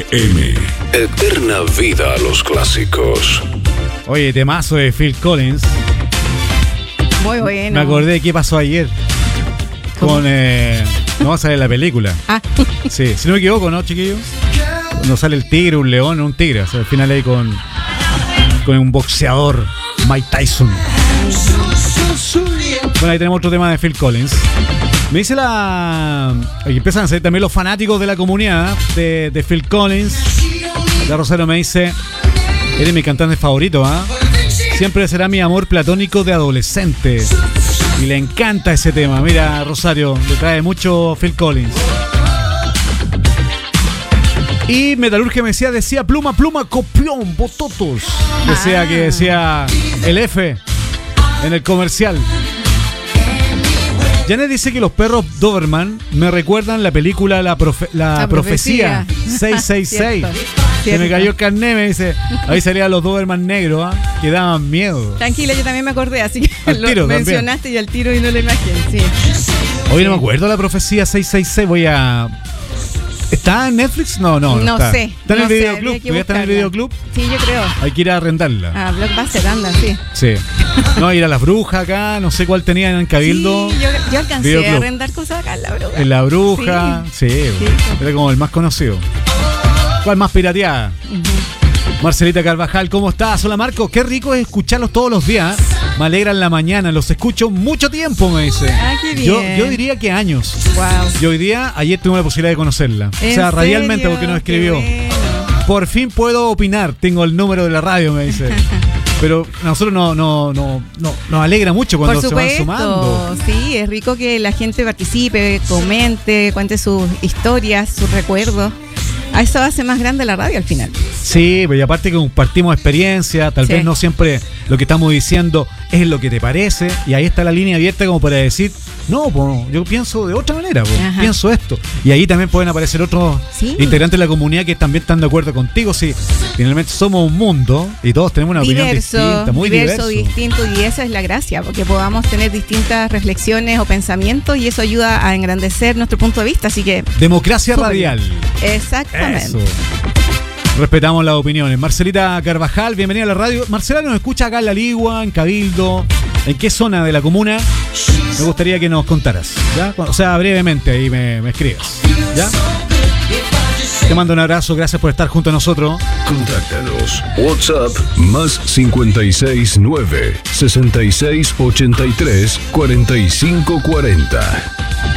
FM. Eterna vida a los clásicos. Oye, temazo de Phil Collins. Muy bueno. Me acordé de qué pasó ayer. ¿Cómo? Con... no va a salir la película. Ah, Sí, si no me equivoco, ¿no, chiquillos? No sale el tigre, un león, un tigre. O sea, al final ahí con un boxeador, Mike Tyson. Bueno, ahí tenemos otro tema de Phil Collins. Me dice Aquí empiezan a salir también los fanáticos de la comunidad de Phil Collins. La Rosario me dice: eres mi cantante favorito, ¿ah? Siempre será mi amor platónico de adolescente. Y le encanta ese tema. Mira, Rosario, le trae mucho Phil Collins. Y Metalurgia me decía pluma, copión, bototos. Decía el F en el comercial. Janet dice que los perros Doberman me recuerdan la película La Profecía 666. Se me cayó el carnet, me dice. Ahí salían los Doberman negros, ¿ah? Que daban miedo. tranquila, yo también me acordé, así que Al tiro, lo mencionaste y al tiro y no la imagen, sí. Hoy no me acuerdo La Profecía 666. Voy a... ¿Está en Netflix? No está. Sé. ¿Está en el no sé, videoclub? habría que ¿Todavía está en el buscarla. videoclub? Sí, yo creo. Hay que ir a arrendarla. Ah, Blockbuster, anda, sí. Sí. No, ir a Las Brujas acá, no sé cuál tenían en Cabildo. Sí, yo alcancé Videoclub. a arrendar cosas acá en La Bruja. En La Bruja, sí, era como el más conocido. ¿Cuál más pirateada? Marcelita Carvajal, ¿cómo estás? Hola Marco, qué rico es escucharlos todos los días. Me alegran la mañana, los escucho mucho tiempo, me dice. Ah, qué bien. Yo diría que años. Wow. Y hoy día, ayer tuve la posibilidad de conocerla. O sea, radialmente, porque nos escribió. Qué bueno. Por fin puedo opinar, tengo el número de la radio, me dice. Pero a nosotros nos alegra mucho cuando Por se van supuesto, sumando. sí, es rico que la gente participe, comente, cuente sus historias, sus recuerdos. A eso hace más grande la radio al final. Sí, pero y aparte que compartimos experiencia, tal Sí. vez no siempre lo que estamos diciendo es lo que te parece, y ahí está la línea abierta como para decir, no, po, yo pienso de otra manera, po, Ajá. pienso esto. Y ahí también pueden aparecer otros Sí. integrantes de la comunidad que también están de acuerdo contigo. Sí, finalmente somos un mundo y todos tenemos una opinión distinta, muy diverso. distinto, y esa es la gracia, porque podamos tener distintas reflexiones o pensamientos y eso ayuda a engrandecer nuestro punto de vista, así que Democracia súper radial. exactamente. Eso. Respetamos las opiniones. Marcelita Carvajal, bienvenida a la radio. Marcela nos escucha acá en La Ligua, en Cabildo. ¿En qué zona de la comuna? Me gustaría que nos contaras, ¿ya? O sea, brevemente ahí me escribas, ¿ya? Te mando un abrazo, gracias por estar junto a nosotros. Contáctanos. WhatsApp más 569 6683 4540.